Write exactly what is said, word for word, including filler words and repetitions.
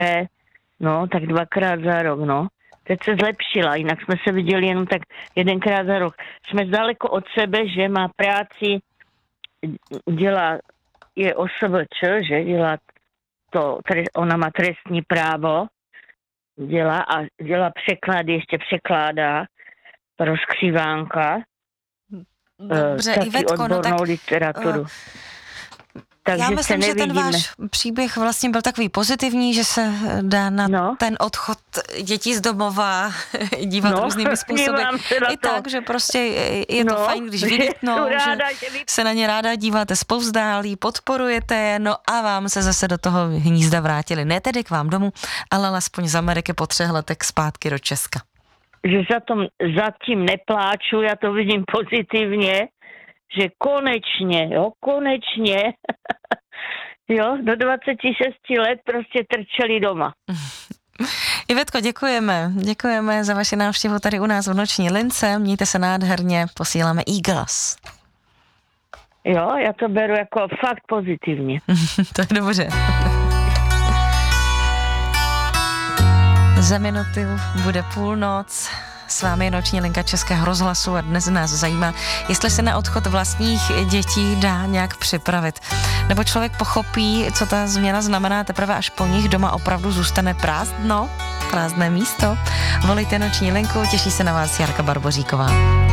no, tak dvakrát za rok, no. Teď se zlepšila, jinak jsme se viděli jenom tak jedenkrát za rok. Jsme daleko od sebe, že má práci, dělá, je O S V Č, že dělá to, ona má trestní právo, dělá a dělá překlady, ještě překládá rozkřivánka, Dobře, taky Ivetko, odbornou no tak, literaturu. Uh, Takže já myslím, že ten váš příběh vlastně byl takový pozitivní, že se dá na no. ten odchod dětí z domova dívat no, různými způsoby. I to. Tak, že prostě je to no, fajn, když vylítnou, ráda, že, že vy... se na ně ráda díváte zpovzdálí, podporujete je, no a vám se zase do toho hnízda vrátili. Ne tedy k vám domů, ale alespoň z Ameriky po třech letech zpátky do Česka. Že za tom, zatím nepláču, já to vidím pozitivně, že konečně, jo, konečně, jo, do dvaceti šesti let prostě trčeli doma. Ivetko, děkujeme, děkujeme za vaši návštěvu tady u nás v Noční lince, mějte se nádherně, posíláme Eagles. Jo, já to beru jako fakt pozitivně. To je dobře. Za minutu bude půlnoc. S vámi je Noční linka Českého rozhlasu a dnes nás zajímá, jestli se na odchod vlastních dětí dá nějak připravit. Nebo člověk pochopí, co ta změna znamená teprve až po nich doma opravdu zůstane prázdno, prázdné místo. Volejte Noční linku, těší se na vás Jarka Barboříková.